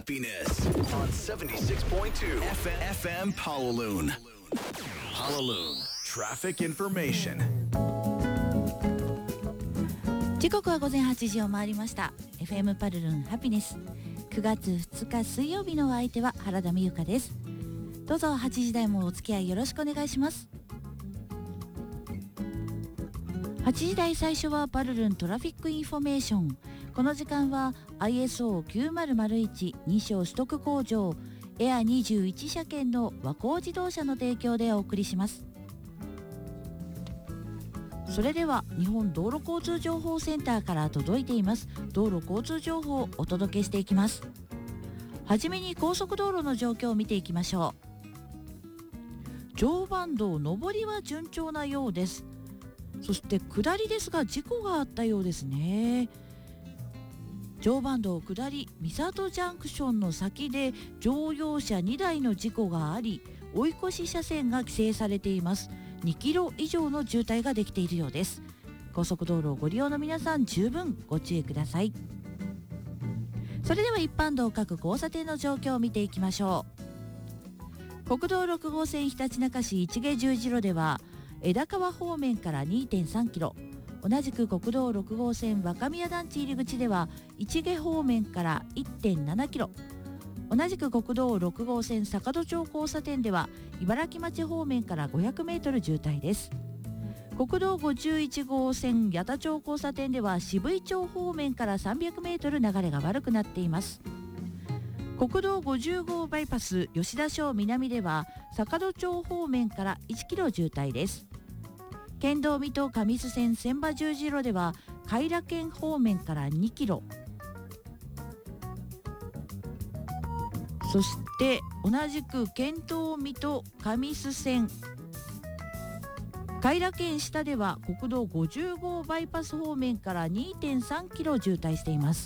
happiness on 76.2 FM Palaloon. Palaloon Traffic Information. 時刻は午前8時を回りました。 FM パルルンハピネス、9月2日水曜日のお相手は原田美由香です。どうぞ8時台もお付き合いよろしくお願いします。8時台最初はパルルントラフィックインフォメーション。この時間は ISO9001 認証取得工場エア21車検の和光自動車の提供でお送りします。それでは日本道路交通情報センターから届いています道路交通情報をお届けしていきます。はじめに高速道路の状況を見ていきましょう。常磐道上りは順調なようです。そして下りですが事故があったようですね。常磐道下り三郷ジャンクションの先で乗用車2台の事故があり、追い越し車線が規制されています。2キロ以上の渋滞ができているようです。高速道路をご利用の皆さん十分ご注意ください。それでは一般道各交差点の状況を見ていきましょう。国道6号線ひたちなか市市毛十字路では枝川方面から 2.3 キロ、同じく国道6号線若宮団地入り口では市毛方面から 1.7 キロ、同じく国道6号線坂戸町交差点では茨城町方面から500メートル渋滞です。国道51号線八田町交差点では渋井町方面から300メートル流れが悪くなっています。国道50号バイパス吉田町南では坂戸町方面から1キロ渋滞です。県道水戸上須線千葉十字路では偕楽園方面から2キロ、そして同じく県道水戸上須線偕楽園下では国道50号バイパス方面から 2.3 キロ渋滞しています。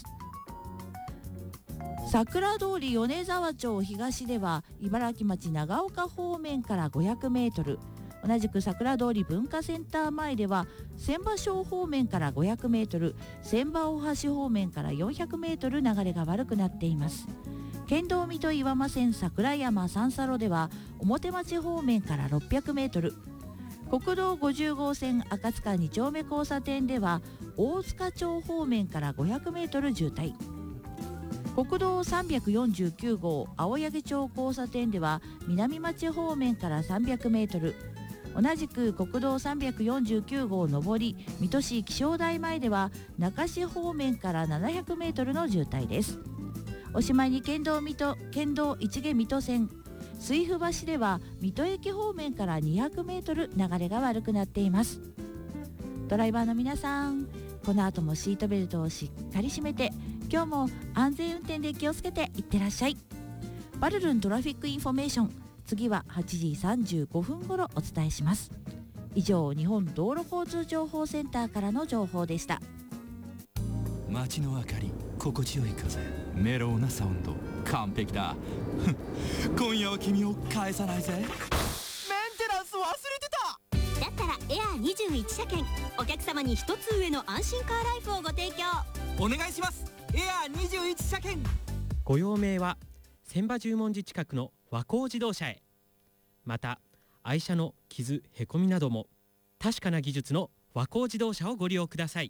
桜通り米沢町東では茨城町長岡方面から500メートル、同じく桜通り文化センター前では千葉小方面から500メートル、千葉大橋方面から400メートル流れが悪くなっています。県道水戸岩間線桜山三叉路では表町方面から600メートル、国道50号線赤塚2丁目交差点では大塚町方面から500メートル渋滞、国道349号青柳町交差点では南町方面から300メートル、同じく国道349号上り水戸市気象台前では中市方面から700メートルの渋滞です。おしまいに県道市毛水戸線水府橋では水戸駅方面から200メートル流れが悪くなっています。ドライバーの皆さん、この後もシートベルトをしっかり締めて今日も安全運転で気をつけていってらっしゃい。パルルントラフィックインフォメーション、次は8時35分頃お伝えします。以上、日本道路交通情報センターからの情報でした。 街の明かり、心地よい風、メロウなサウンド、完璧だ今夜は君を返さないぜ。メンテナンス忘れてた。だったらエア21車検、お客様に一つ上の安心カーライフをご提供お願いします。エア21車検。 ご用命は千葉十文字近くの和光自動車へ。また愛車の傷へこみなども確かな技術の和光自動車をご利用ください。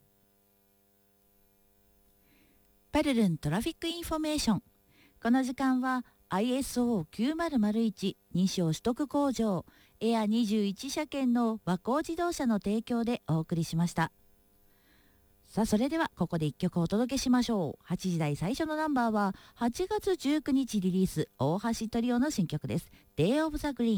パルルントラフィックインフォメーション。この時間は ISO9001 認証取得工場エア21車検の和光自動車の提供でお送りしました。さあ、それではここで1曲お届けしましょう。8時台最初のナンバーは8月19日リリース大橋トリオの新曲です。 Day of the Green。